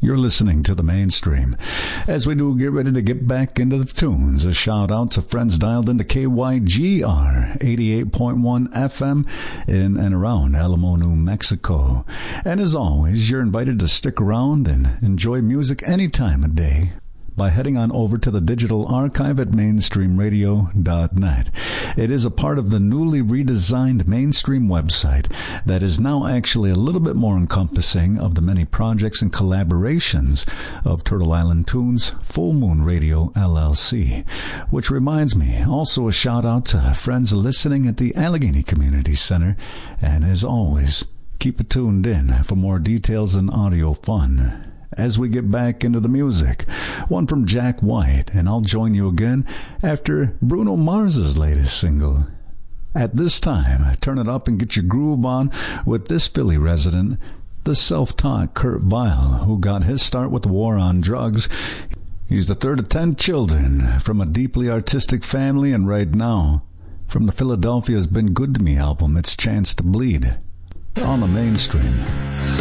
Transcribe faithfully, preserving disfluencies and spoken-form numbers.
You're listening to the Mainstream. As we do get ready to get back into the tunes, a shout out to friends dialed into K Y G R eighty-eight point one F M in and around Alamo, New Mexico. And as always, you're invited to stick around and enjoy music any time of day by heading on over to the digital archive at mainstream radio dot net. It is a part of the newly redesigned Mainstream website that is now actually a little bit more encompassing of the many projects and collaborations of Turtle Island Tunes Full Moon Radio L L C. Which reminds me, also a shout out to friends listening at the Allegheny Community Center. And as always, keep it tuned in for more details and audio fun as we get back into the music. One from Jack White, and I'll join you again after Bruno Mars's latest single. At this time, turn it up and get your groove on with this Philly resident, the self-taught Kurt Vile, who got his start with the war on drugs. He's the third of ten children from a deeply artistic family, and right now, from the Philadelphia's Been Good to Me album, it's Chance to Bleed on the Mainstream.